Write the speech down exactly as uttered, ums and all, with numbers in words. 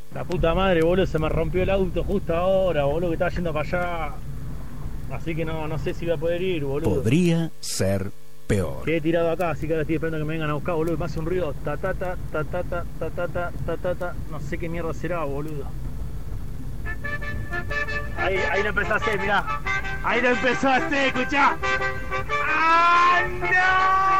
La puta madre, boludo, se me rompió el auto justo ahora, boludo, que estaba yendo para allá. Así que no, no sé si voy a poder ir, boludo. Podría ser peor. Quedé tirado acá, así que ahora estoy esperando que me vengan a buscar, boludo. Me hace un ruido, ta ta ta, ta ta ta, ta ta ta, ta ta ta. No sé qué mierda será, boludo. Ahí, ahí lo empezaste, mirá. Ahí lo empezaste, escuchá. ¡Ah, no!